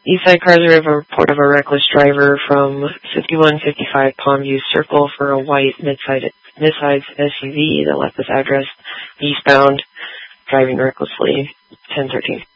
Eastside Cars have a report of a reckless driver from 5155 Palmview Circle for a white midsize SUV that left this address eastbound, driving recklessly, 1013.